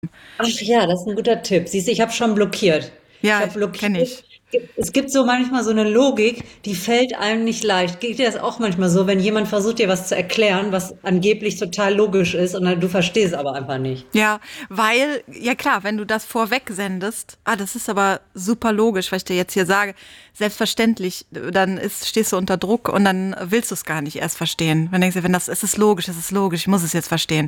Ach ja, das ist ein guter Tipp. Siehst du, ich habe schon blockiert. Ich Ja, habe kenne blockiert. ich. Es gibt so manchmal so eine Logik, die fällt einem nicht leicht. Geht dir das auch manchmal so, wenn jemand versucht, dir was zu erklären, was angeblich total logisch ist und dann du verstehst es aber einfach nicht? Ja, weil, ja klar, wenn du das vorweg sendest, das ist aber super logisch, was ich dir jetzt hier sage, selbstverständlich, dann stehst du unter Druck und dann willst du es gar nicht erst verstehen. Wenn du denkst, wenn das, es ist logisch, ich muss es jetzt verstehen.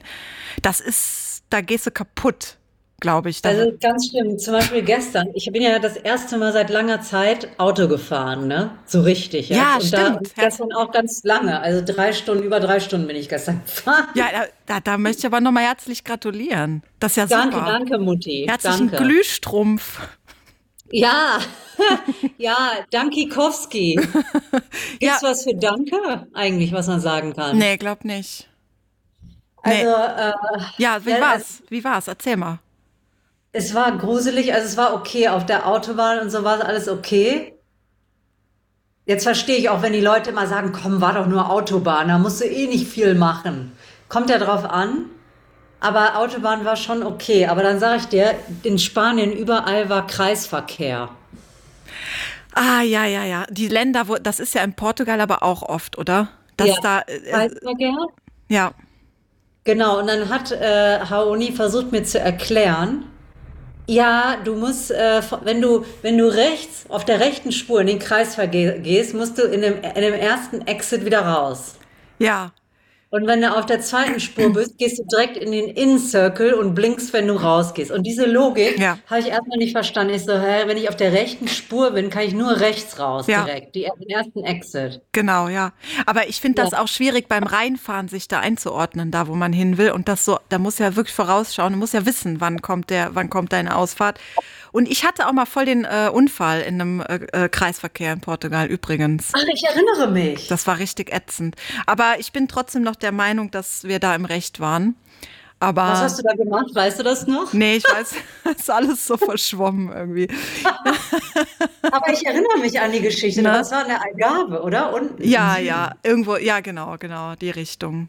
Da gehst du kaputt, glaube ich. Also ganz schlimm. Zum Beispiel gestern. Ich bin ja das erste Mal seit langer Zeit Auto gefahren, ne? So richtig jetzt. Ja, Und da stimmt. und gestern auch ganz lange. Also 3 Stunden, über 3 Stunden bin ich gestern gefahren. Ja, da möchte ich aber nochmal herzlich gratulieren. Das ist ja Danke, super. danke, Mutti. Herzlichen Danke. Glühstrumpf. Ja, ja, Dankikowski. Ja, Gibt's was für Danke eigentlich, was man sagen kann? nee, glaub nicht. Also, Nee. Ja, ja, also, Wie war's? Erzähl mal. es war gruselig, also es war okay auf der Autobahn und so war alles okay. Jetzt verstehe ich auch, wenn die Leute immer sagen, komm, war doch nur Autobahn, da musst du eh nicht viel machen. Kommt ja drauf an, aber Autobahn war schon okay. Aber dann sage ich dir, in Spanien überall war Kreisverkehr. Ja, ja, ja. Die Länder, das ist ja in Portugal aber auch oft, oder? Ja, Dass da, Kreisverkehr? ja, Genau, und dann hat Haoni versucht mir zu erklären, ja, du musst, wenn du rechts, auf der rechten Spur in den Kreisverkehr gehst, musst du in dem ersten Exit wieder raus. ja, Und wenn du auf der zweiten Spur bist, gehst du direkt in den Inner-Circle und blinkst, wenn du rausgehst. Und diese Logik ja, habe ich erstmal nicht verstanden. Ich so, hä, wenn ich auf der rechten Spur bin, kann ich nur rechts raus ja, direkt, den ersten Exit. genau, ja. Aber ich finde Ja, das auch schwierig beim Reinfahren, sich da einzuordnen, da wo man hin will. Und das so, da muss ja wirklich vorausschauen, du musst ja wissen, wann kommt deine Ausfahrt. Und ich hatte auch mal voll den Unfall in einem Kreisverkehr in Portugal übrigens. ach, ich erinnere mich. Das war richtig ätzend. Aber ich bin trotzdem noch der Meinung, dass wir da im Recht waren. Was Aber hast du da gemacht? Weißt du das noch? nee, ich weiß, es ist alles so verschwommen irgendwie. Aber ich erinnere mich an die Geschichte. Ne? Das war in der Algarve, oder? Unten im Ja, ja, Süden. irgendwo, ja, genau, genau, die Richtung.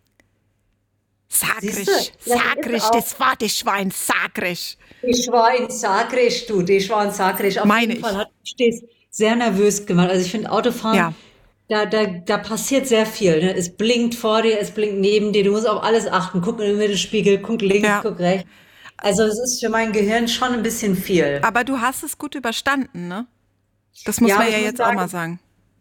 Siehst du? Sagrisch, Das ist sagrisch, auch. das war das Schwein, sagrisch. Ich war in Sagres, du. Ich war in Sagres. Auf Meine jeden Fall ich. hat mich das sehr nervös gemacht. Also ich finde Autofahren, Ja, da passiert sehr viel. Ne? Es blinkt vor dir, es blinkt neben dir. Du musst auf alles achten. Guck in den Mittelspiegel, guck links, ja. guck rechts. Also es ist für mein Gehirn schon ein bisschen viel. Aber du hast es gut überstanden, ne? Das muss Ja, man aber ja ich muss jetzt auch mal sagen, sagen.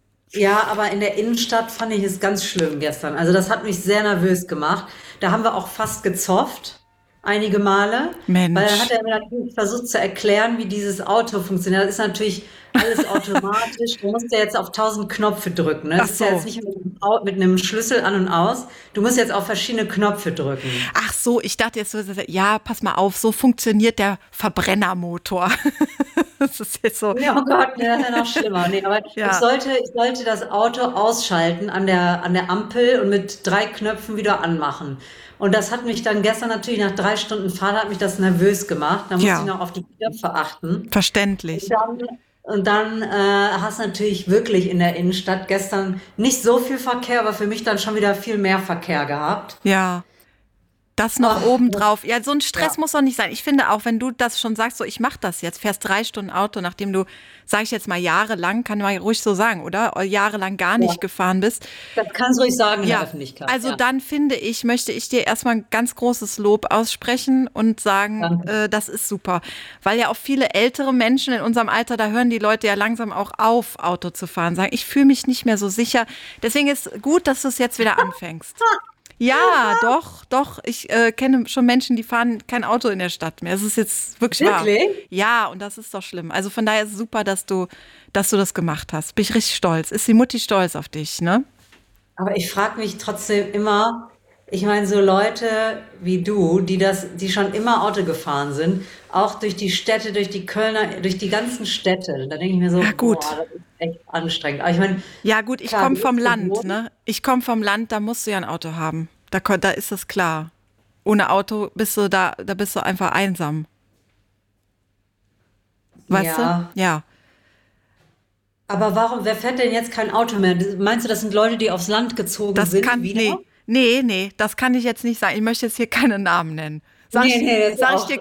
ja, aber in der Innenstadt fand ich es ganz schlimm gestern. Also das hat mich sehr nervös gemacht. Da haben wir auch fast gezofft, einige Male, weil dann hat Mensch. er mir natürlich versucht zu erklären, wie dieses Auto funktioniert. Das ist natürlich alles automatisch. Du musst ja jetzt auf 1000 Knöpfe drücken. Ne? Ach Das ist ja jetzt so. nicht mit einem Schlüssel an und aus. Du musst jetzt auf verschiedene Knöpfe drücken. Ach so, ich dachte jetzt so, ja, pass mal auf, so funktioniert der Verbrennermotor. Das ist jetzt so, Ja, oh Gott, ne, das ist ja noch schlimmer. Nee, aber ja, ich sollte das Auto ausschalten an der Ampel und mit 3 Knöpfen wieder anmachen. Und das hat mich dann gestern natürlich nach 3 Stunden Fahrt hat mich das nervös gemacht. Da musste ich ja, noch auf die Knöpfe achten. Und verständlich. dann, und dann hast du natürlich wirklich in der Innenstadt gestern nicht so viel Verkehr, aber für mich dann schon wieder viel mehr Verkehr gehabt. Ja. Das noch Ach, obendrauf. Ja, so ein Stress ja, muss doch nicht sein. Ich finde auch, wenn du das schon sagst, so ich mach das jetzt, fährst 3 Stunden Auto, nachdem du, sag ich jetzt mal, jahrelang, kann man ruhig so sagen, oder? Jahrelang gar nicht ja. gefahren bist. Das kannst du ruhig sagen in der Ja, Öffentlichkeit. also Ja, dann finde ich, möchte ich dir erstmal ein ganz großes Lob aussprechen und sagen, danke. das ist super. Weil ja auch viele ältere Menschen in unserem Alter, da hören die Leute ja langsam auch auf, Auto zu fahren, sagen, ich fühle mich nicht mehr so sicher. Deswegen ist gut, dass du es jetzt wieder anfängst. Ja, doch, doch. Ich kenne schon Menschen, die fahren kein Auto in der Stadt mehr. Es ist jetzt wirklich wahr. Wirklich? Ja, und das ist doch schlimm. Also von daher ist es super, dass du das gemacht hast. Bin ich richtig stolz. Ist die Mutti stolz auf dich, ne? Aber ich frage mich trotzdem immer, ich meine, so Leute wie du, die schon immer Auto gefahren sind, auch durch die Städte, durch die Kölner, durch die ganzen Städte, da denke ich mir so, Ja, boah, gut. das ist echt anstrengend. Aber ich meine, Ja, gut, ich klar, komme du vom bist Land, geboren. ne? Ich komme vom Land, da musst du ja ein Auto haben. Da ist das klar. Ohne Auto da bist du einfach einsam. Weißt du? Ja, Ja. aber warum, wer fährt denn jetzt kein Auto mehr? Meinst du, das sind Leute, die aufs Land gezogen sind wieder? Nee, das kann ich jetzt nicht sagen. Ich möchte jetzt hier keine Namen nennen. Sag Nee, ich, nee, das ist sag ich auch dir